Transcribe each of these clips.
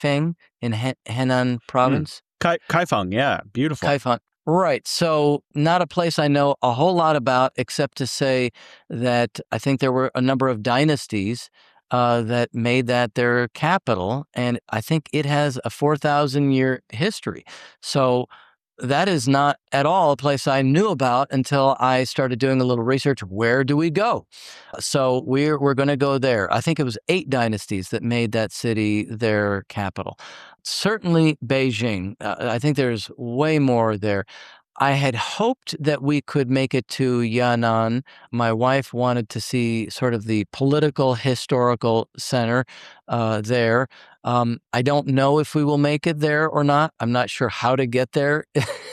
Kaifeng in Henan Mm. province. Kaifeng, yeah, beautiful. Kaifeng. Right. So, not a place I know a whole lot about, except to say that I think there were a number of dynasties that made that their capital, and I think it has a 4,000-year history. So, that is not at all a place I knew about until I started doing a little research. Where do we go? So we're going to go there. I think it was 8 dynasties that made that city their capital. Certainly Beijing. I think there's way more there. I had hoped that we could make it to Yan'an. My wife wanted to see sort of the political historical center there. I don't know if we will make it there or not. I'm not sure how to get there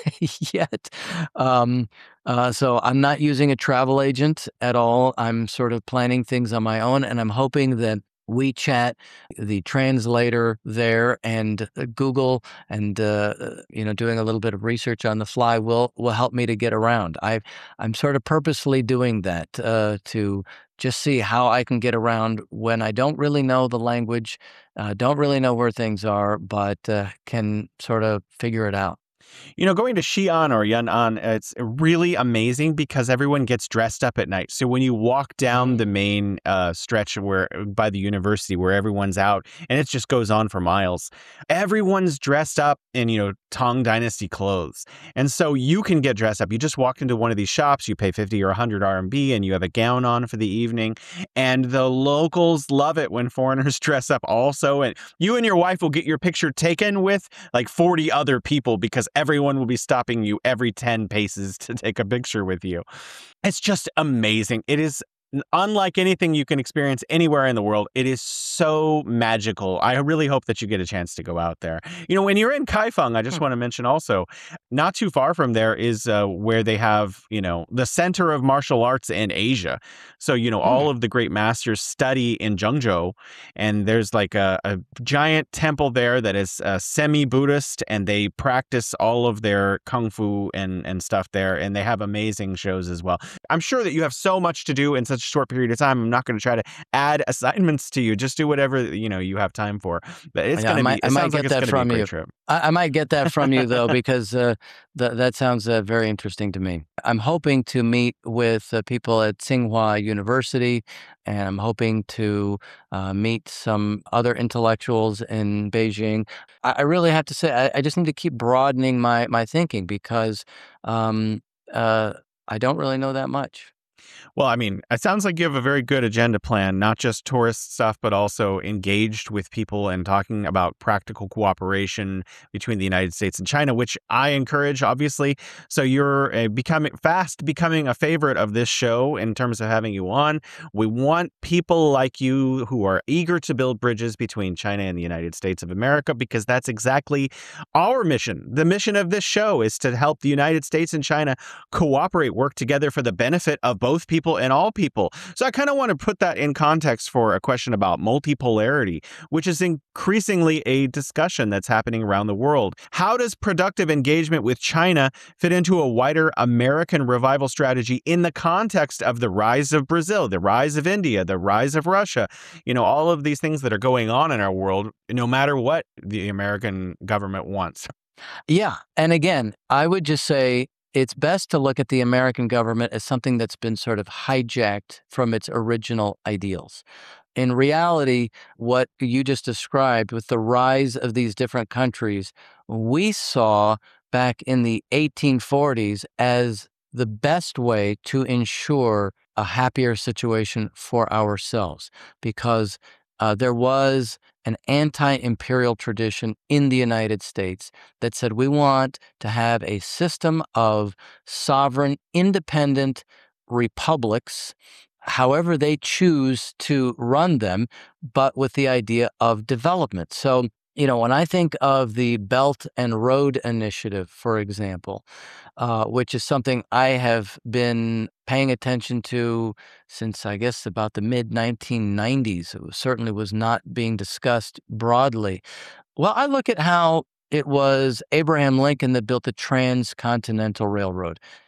yet. Um, so I'm not using a travel agent at all. I'm sort of planning things on my own, and I'm hoping that WeChat, the translator there, and Google, and doing a little bit of research on the fly will help me to get around. I'm sort of purposefully doing that to just see how I can get around when I don't really know the language, don't really know where things are, but can sort of figure it out. Going to Xi'an or Yan'an, it's really amazing because everyone gets dressed up at night. So when you walk down the Mm. main stretch where by the university where everyone's out, and it just goes on for miles, everyone's dressed up in Tang Dynasty clothes, and so you can get dressed up. You just walk into one of these shops, you pay 50 or 100 RMB, and you have a gown on for the evening, and the locals love it when foreigners dress up also, and you and your wife will get your picture taken with like 40 other people because everyone will be stopping you every 10 paces to take a picture with you. It's just amazing. It is unlike anything you can experience anywhere in the world. It is so magical. I really hope that you get a chance to go out there. When you're in Kaifeng, I just Hmm. want to mention also, not too far from there is where they have, the center of martial arts in Asia. So, all Hmm. of the great masters study in Zhengzhou, and there's like a giant temple there that is semi-Buddhist, and they practice all of their kung fu and stuff there, and they have amazing shows as well. I'm sure that you have so much to do in such a short period of time. I'm not going to try to add assignments to you. Just do whatever, you have time for. But Yeah, I it might sounds like get it's that going to be a from great you. trip. I might get that from you though, because that sounds very interesting to me. I'm hoping to meet with people at Tsinghua University, and I'm hoping to meet some other intellectuals in Beijing. I really have to say, I just need to keep broadening my thinking because um, uh, I don't really know that much. Well, I mean, it sounds like you have a very good agenda plan, not just tourist stuff, but also engaged with people and talking about practical cooperation between the United States and China, which I encourage, obviously. So you're becoming a favorite of this show in terms of having you on. We want people like you who are eager to build bridges between China and the United States of America, because that's exactly our mission. The mission of this show is to help the United States and China cooperate, work together for the benefit of both people and all people. So I kind of want to put that in context for a question about multipolarity, which is increasingly a discussion that's happening around the world. How does productive engagement with China fit into a wider American revival strategy in the context of the rise of Brazil, the rise of India, the rise of Russia, all of these things that are going on in our world, no matter what the American government wants? Yeah. And again, I would just say it's best to look at the American government as something that's been sort of hijacked from its original ideals. In reality, what you just described with the rise of these different countries, we saw back in the 1840s as the best way to ensure a happier situation for ourselves because there was an anti imperial tradition in the United States that said we want to have a system of sovereign, independent republics, however they choose to run them, but with the idea of development. So, when I think of the Belt and Road Initiative, for example, which is something I have been paying attention to since I guess about the mid 1990s. Certainly was not being discussed broadly. Well, I look at how it was Abraham Lincoln that built the Transcontinental Railroad.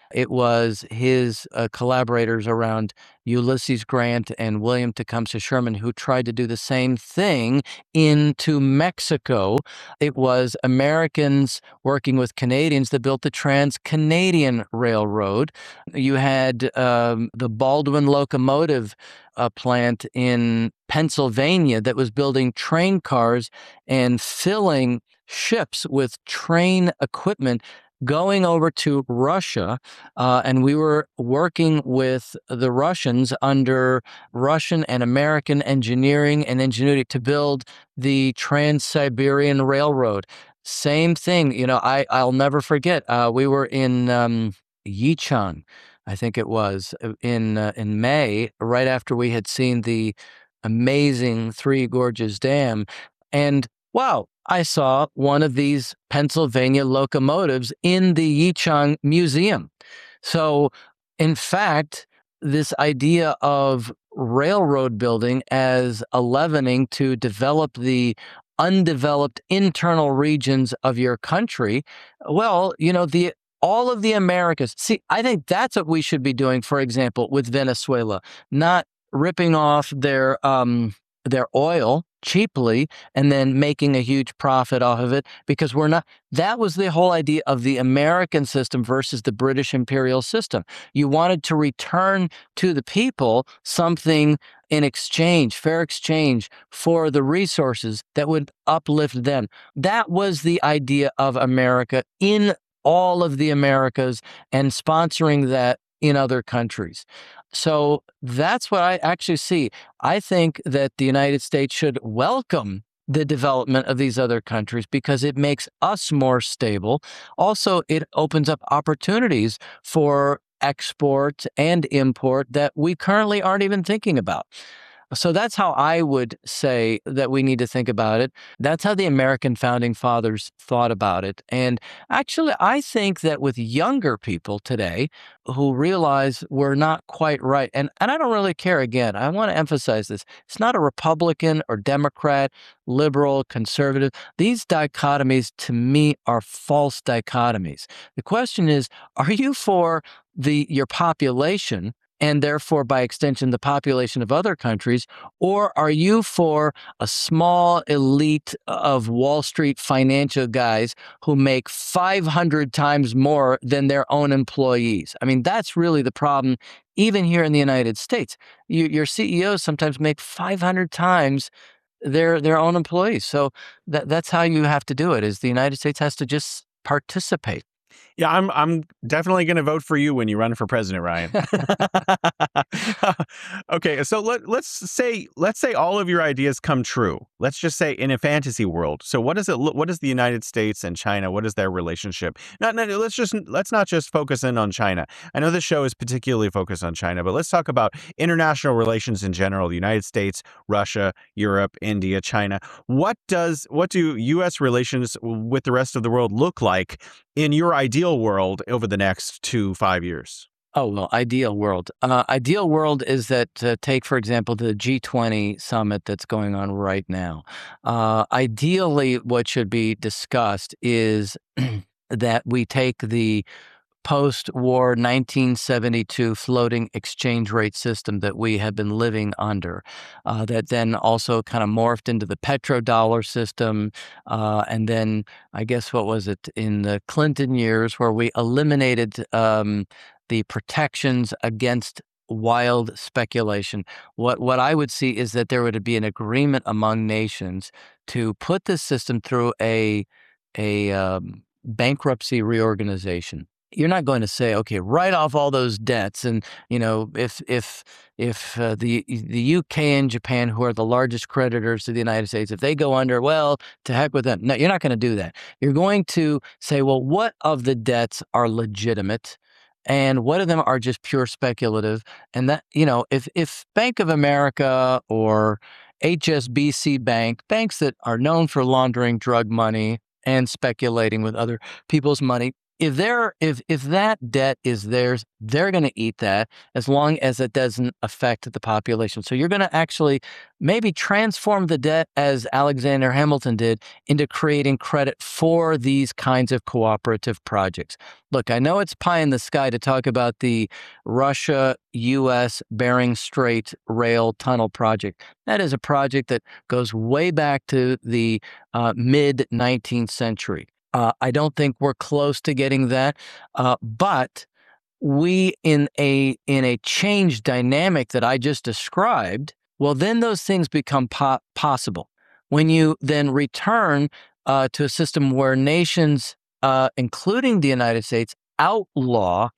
It was his collaborators around Ulysses Grant and William Tecumseh Sherman who tried to do the same thing into Mexico. It was Americans working with Canadians that built the Trans-Canadian Railroad. You had the Baldwin locomotive plant in Pennsylvania that was building train cars and filling ships with train equipment going over to Russia, and we were working with the Russians under Russian and American engineering and ingenuity to build the Trans-Siberian Railroad. Same thing, I'll never forget. We were in Yichang, I think it was, in May, right after we had seen the amazing Three Gorges Dam, and wow, I saw one of these Pennsylvania locomotives in the Yichang Museum. So, in fact, this idea of railroad building as a leavening to develop the undeveloped internal regions of your country, well, the all of the Americas. See, I think that's what we should be doing, for example, with Venezuela, not ripping off their oil cheaply and then making a huge profit off of it, because we're not. That was the whole idea of the American system versus the British imperial system. You wanted to return to the people something in exchange, fair exchange for the resources that would uplift them. That was the idea of America in all of the Americas and sponsoring that in other countries. So that's what I actually see. I think that the United States should welcome the development of these other countries because it makes us more stable. Also, it opens up opportunities for export and import that we currently aren't even thinking about. So that's how I would say that we need to think about it. That's how the American founding fathers thought about it. And actually, I think that with younger people today who realize we're not quite right, and I don't really care, again, I want to emphasize this. It's not a Republican or Democrat, liberal, conservative. These dichotomies to me are false dichotomies. The question is, are you for your population, and therefore, by extension, the population of other countries? Or are you for a small elite of Wall Street financial guys who make 500 times more than their own employees? I mean, that's really the problem, even here in the United States. Your CEOs sometimes make 500 times their own employees. So that's how you have to do it, is the United States has to just participate. Yeah, I'm definitely going to vote for you when you run for president, Ryan. Okay, so let's say all of your ideas come true. Let's just say in a fantasy world. So what does it look? What is the United States and China? What is their relationship? Let's not just focus in on China. I know this show is particularly focused on China, but let's talk about international relations in general. The United States, Russia, Europe, India, China. What do U.S. relations with the rest of the world look like in your ideal world over the next 5 years? Oh, well, ideal world. Ideal world is that, take, for example, the G20 summit that's going on right now. Ideally, what should be discussed is that we take the post-war 1972 floating exchange rate system that we have been living under, that then also kind of morphed into the petrodollar system. And then, I guess, what was it, in the Clinton years, where we eliminated the protections against wild speculation. What I would see is that there would be an agreement among nations to put this system through a bankruptcy reorganization. You're not going to say, okay, write off all those debts, and if the UK and Japan, who are the largest creditors to the United States, if they go under, well, to heck with them. No, you're not going to do that. You're going to say, well, what of the debts are legitimate, and what of them are just pure speculative? And that, if Bank of America or HSBC Bank, banks that are known for laundering drug money and speculating with other people's money, if that debt is theirs, they're going to eat that as long as it doesn't affect the population. So you're going to actually maybe transform the debt, as Alexander Hamilton did, into creating credit for these kinds of cooperative projects. Look, I know it's pie in the sky to talk about the Russia-U.S. Bering Strait rail tunnel project. That is a project that goes way back to the mid-19th century. I don't think we're close to getting that, but we in a change dynamic that I just described, well, then those things become possible. When you then return to a system where nations, including the United States, outlaw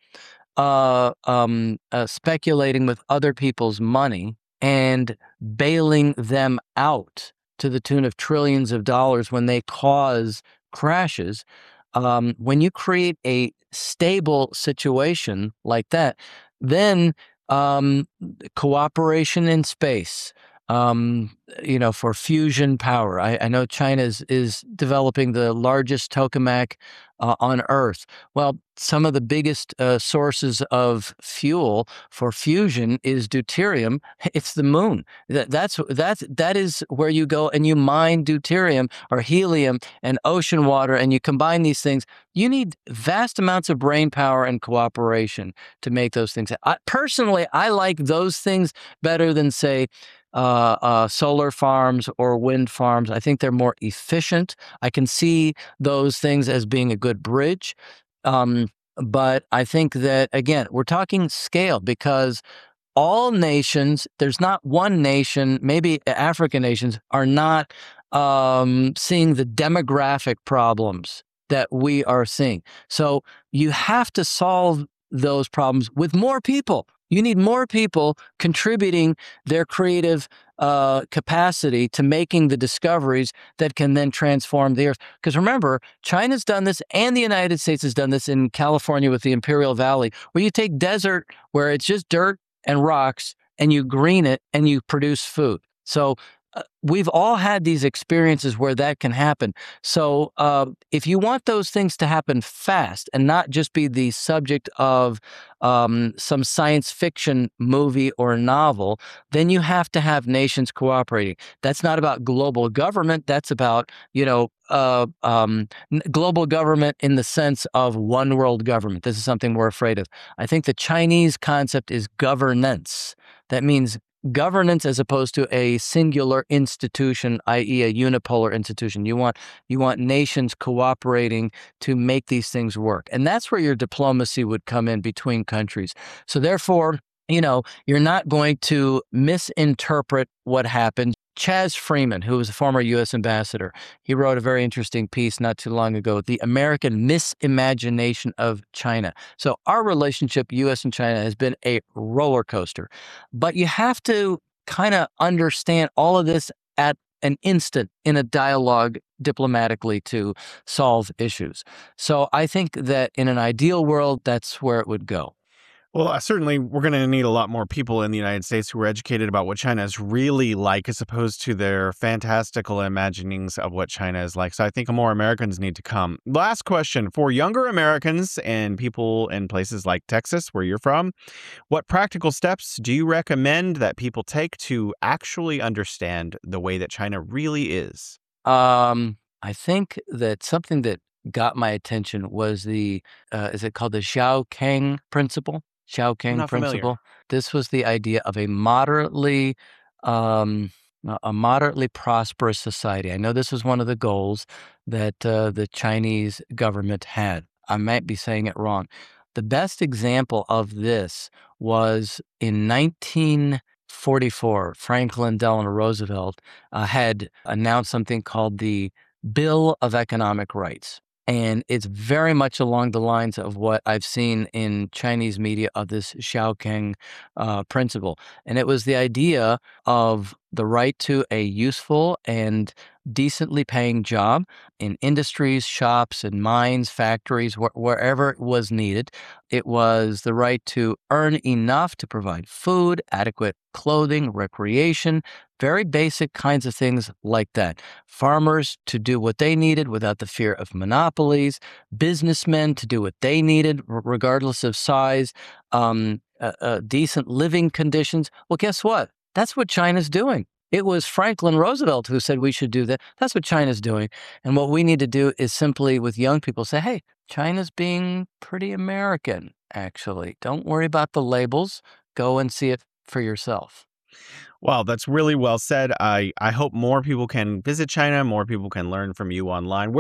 speculating with other people's money and bailing them out to the tune of trillions of dollars when they cause crashes. When you create a stable situation like that, then cooperation in space, for fusion power. I know China is developing the largest tokamak on Earth. Well, some of the biggest sources of fuel for fusion is deuterium. It's the moon. That is where you go and you mine deuterium or helium and ocean water, and you combine these things. You need vast amounts of brain power and cooperation to make those things. Personally, I like those things better than, say, solar farms or wind farms. I think they're more efficient. I can see those things as being a good bridge. But I think that, again, we're talking scale, because all nations, there's not one nation, maybe African nations, are not seeing the demographic problems that we are seeing. So you have to solve those problems with more people. You need more people contributing their creative capacity to making the discoveries that can then transform the earth. Because remember, China's done this and the United States has done this in California with the Imperial Valley, where you take desert where it's just dirt and rocks and you green it and you produce food. So we've all had these experiences where that can happen. So if you want those things to happen fast and not just be the subject of some science fiction movie or novel, then you have to have nations cooperating. That's not about global government. That's about, global government in the sense of one world government. This is something we're afraid of. I think the Chinese concept is governance. That means governance as opposed to a singular institution, i.e. a unipolar institution. You want nations cooperating to make these things work. And that's where your diplomacy would come in between countries. So therefore, you're not going to misinterpret what happened. Chaz Freeman, who was a former U.S. ambassador, he wrote a very interesting piece not too long ago, The American Misimagination of China. So our relationship, U.S. and China, has been a roller coaster. But you have to kind of understand all of this at an instant in a dialogue diplomatically to solve issues. So I think that in an ideal world, that's where it would go. Well, certainly we're going to need a lot more people in the United States who are educated about what China is really like, as opposed to their fantastical imaginings of what China is like. So I think more Americans need to come. Last question. For younger Americans and people in places like Texas, where you're from, what practical steps do you recommend that people take to actually understand the way that China really is? I think that something that got my attention was is it called the Xiaokang principle? I'm Xiaokang not familiar. principle. This was the idea of um, a moderately prosperous society. I know this was one of the goals that the Chinese government had. I might be saying it wrong. The best example of this was in 1944. Franklin Delano Roosevelt had announced something called the Bill of Economic Rights. And it's very much along the lines of what I've seen in Chinese media of this Xiaokang principle. And it was the idea of the right to a useful and decently paying job in industries, shops, and mines, factories, wherever it was needed. It was the right to earn enough to provide food, adequate clothing, recreation, Very basic kinds of things like that. Farmers to do what they needed without the fear of monopolies, businessmen to do what they needed, regardless of size, decent living conditions. Well, guess what? That's what China's doing. It was Franklin Roosevelt who said we should do that. That's what China's doing. And what we need to do is simply with young people say, hey, China's being pretty American, actually. Don't worry about the labels. Go and see it for yourself. Wow, that's really well said. I hope more people can visit China, more people can learn from you online.